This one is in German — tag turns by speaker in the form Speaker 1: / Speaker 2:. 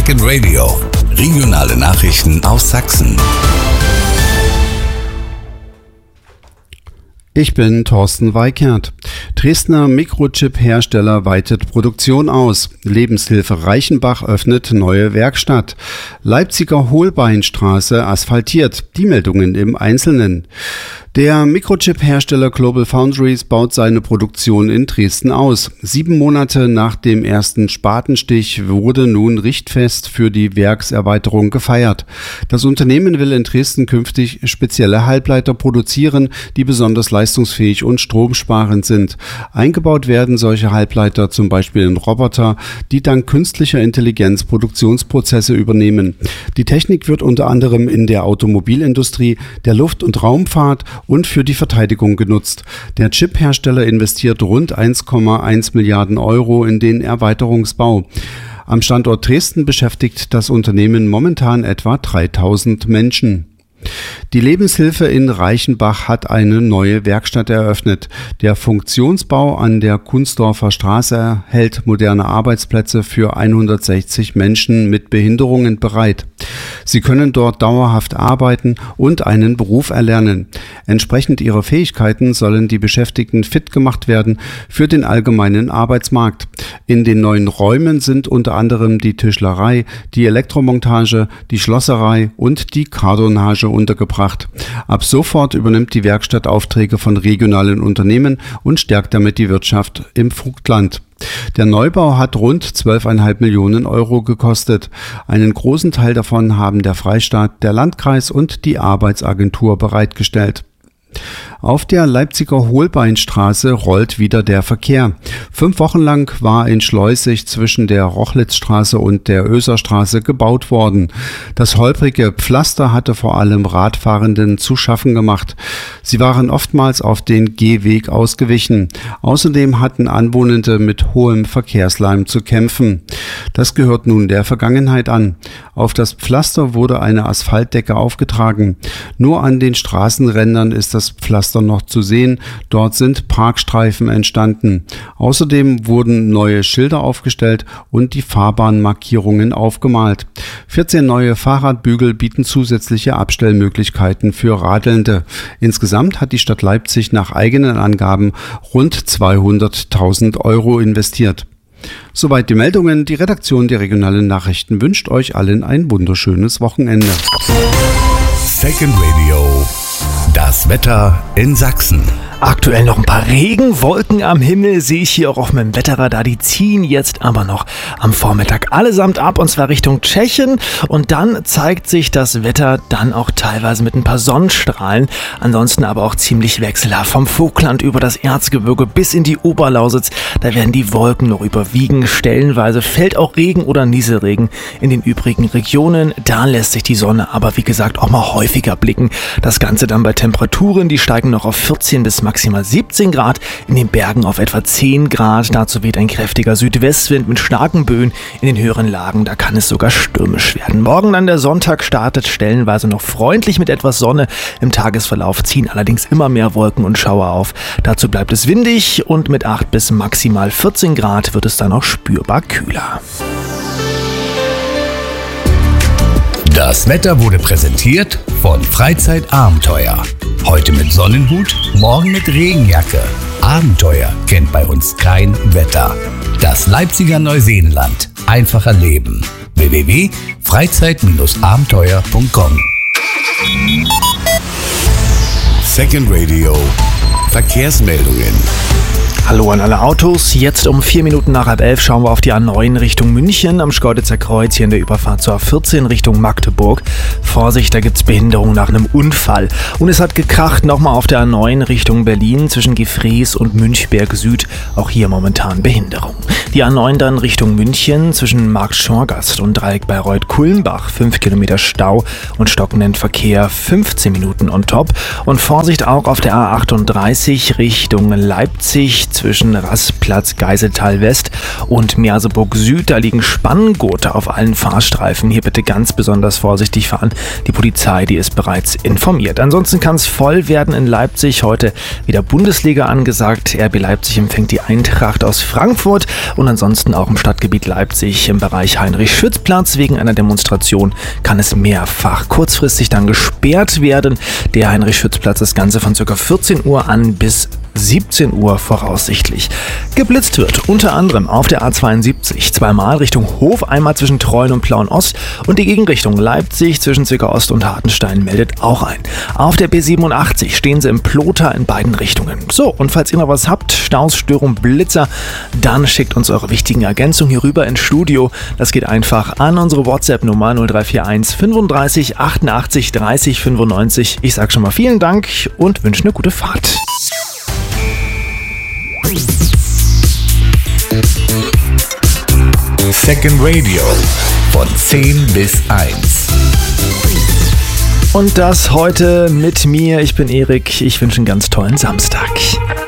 Speaker 1: Second Radio. Regionale Nachrichten aus Sachsen.
Speaker 2: Ich bin Thorsten Weikert. Dresdner Mikrochip-Hersteller weitet Produktion aus. Lebenshilfe Reichenbach öffnet neue Werkstatt. Leipziger Holbeinstraße asphaltiert. Die Meldungen im Einzelnen. Der Mikrochip-Hersteller Global Foundries baut seine Produktion in Dresden aus. 7 Monate nach dem ersten Spatenstich wurde nun richtfest für die Werkserweiterung gefeiert. Das Unternehmen will in Dresden künftig spezielle Halbleiter produzieren, die besonders leistungsfähig und stromsparend sind. Eingebaut werden solche Halbleiter zum Beispiel in Roboter, die dank künstlicher Intelligenz Produktionsprozesse übernehmen. Die Technik wird unter anderem in der Automobilindustrie, der Luft- und Raumfahrt und für die Verteidigung genutzt. Der Chip-Hersteller investiert rund 1,1 Milliarden Euro in den Erweiterungsbau. Am Standort Dresden beschäftigt das Unternehmen momentan etwa 3000 Menschen. Die Lebenshilfe in Reichenbach hat eine neue Werkstatt eröffnet. Der Funktionsbau an der Kunsdorfer Straße hält moderne Arbeitsplätze für 160 Menschen mit Behinderungen bereit. Sie können dort dauerhaft arbeiten und einen Beruf erlernen. Entsprechend ihrer Fähigkeiten sollen die Beschäftigten fit gemacht werden für den allgemeinen Arbeitsmarkt. In den neuen Räumen sind unter anderem die Tischlerei, die Elektromontage, die Schlosserei und die Kardonage untergebracht. Ab sofort übernimmt die Werkstatt Aufträge von regionalen Unternehmen und stärkt damit die Wirtschaft im Vogtland. Der Neubau hat rund 12,5 Millionen Euro gekostet. Einen großen Teil davon haben der Freistaat, der Landkreis und die Arbeitsagentur bereitgestellt. Auf der Leipziger Holbeinstraße rollt wieder der Verkehr. 5 Wochen lang war in Schleusig zwischen der Rochlitzstraße und der Oeserstraße gebaut worden. Das holprige Pflaster hatte vor allem Radfahrenden zu schaffen gemacht. Sie waren oftmals auf den Gehweg ausgewichen. Außerdem hatten Anwohnende mit hohem Verkehrslärm zu kämpfen. Das gehört nun der Vergangenheit an. Auf das Pflaster wurde eine Asphaltdecke aufgetragen. Nur an den Straßenrändern ist das Pflaster noch zu sehen. Dort sind Parkstreifen entstanden. Außerdem wurden neue Schilder aufgestellt und die Fahrbahnmarkierungen aufgemalt. 14 neue Fahrradbügel bieten zusätzliche Abstellmöglichkeiten für Radelnde. Insgesamt hat die Stadt Leipzig nach eigenen Angaben rund 200.000 Euro investiert. Soweit die Meldungen. Die Redaktion der regionalen Nachrichten wünscht euch allen ein wunderschönes Wochenende.
Speaker 1: Second Radio. Das Wetter in Sachsen.
Speaker 3: Aktuell noch ein paar Regenwolken am Himmel, sehe ich hier auch auf meinem Wetterradar. Die ziehen jetzt aber noch am Vormittag allesamt ab, und zwar Richtung Tschechien. Und dann zeigt sich das Wetter dann auch teilweise mit ein paar Sonnenstrahlen. Ansonsten aber auch ziemlich wechselhaft. Vom Vogtland über das Erzgebirge bis in die Oberlausitz. Da werden die Wolken noch überwiegen. Stellenweise fällt auch Regen oder Nieselregen. In den übrigen Regionen, da lässt sich die Sonne aber wie gesagt auch mal häufiger blicken. Das Ganze dann bei Temperaturen, die steigen noch auf 14 bis maximal 17 Grad, in den Bergen auf etwa 10 Grad. Dazu weht ein kräftiger Südwestwind mit starken Böen. In den höheren Lagen, da kann es sogar stürmisch werden. Morgen dann der Sonntag startet stellenweise noch freundlich mit etwas Sonne. Im Tagesverlauf ziehen allerdings immer mehr Wolken und Schauer auf. Dazu bleibt es windig und mit 8 bis maximal 14 Grad wird es dann auch spürbar kühler.
Speaker 1: Das Wetter wurde präsentiert von Freizeitabenteuer. Heute mit Sonnenhut, morgen mit Regenjacke. Abenteuer kennt bei uns kein Wetter. Das Leipziger Neuseenland. Einfacher Leben. www.freizeit-abenteuer.com. Second Radio. Verkehrsmeldungen.
Speaker 3: Hallo an alle Autos. Jetzt um 4 Minuten nach 10:30 schauen wir auf die A9 Richtung München am Schkeuditzer Kreuz hier in der Überfahrt zur A14 Richtung Magdeburg. Vorsicht, da gibt's Behinderung nach einem Unfall. Und es hat gekracht nochmal auf der A9 Richtung Berlin zwischen Gefrees und Münchberg Süd. Auch hier momentan Behinderung. Die A9 dann Richtung München zwischen Markt-Schorgast und Dreieck Bayreuth-Kulmbach. 5 Kilometer Stau und stockenden Verkehr, 15 Minuten on top. Und Vorsicht auch auf der A38 Richtung Leipzig zwischen Rastplatz Geiseltal West und Merseburg Süd. Da liegen Spanngurte auf allen Fahrstreifen. Hier bitte ganz besonders vorsichtig fahren. Die Polizei, die ist bereits informiert. Ansonsten kann es voll werden in Leipzig. Heute wieder Bundesliga angesagt. RB Leipzig empfängt die Eintracht aus Frankfurt und ansonsten auch im Stadtgebiet Leipzig im Bereich Heinrich-Schütz-Platz. Wegen einer Demonstration kann es mehrfach kurzfristig dann gesperrt werden. Der Heinrich-Schütz-Platz, das Ganze von ca. 14 Uhr an bis 17 Uhr voraussichtlich. Geblitzt wird unter anderem auf der A72 zweimal Richtung Hof, einmal zwischen Treuen und Plauen-Ost und die Gegenrichtung Leipzig zwischen Zwickau Ost und Hartenstein meldet auch ein. Auf der B87 stehen sie im Plota in beiden Richtungen. So, und falls ihr noch was habt, Staus, Störung, Blitzer, dann schickt uns eure wichtigen Ergänzungen hier rüber ins Studio. Das geht einfach an unsere WhatsApp-Nummer 0341 35 88 30 95. Ich sag schon mal vielen Dank und wünsche eine gute Fahrt.
Speaker 1: Second Radio von 10 bis 1.
Speaker 3: Und das heute mit mir. Ich bin Erik. Ich wünsche einen ganz tollen Samstag.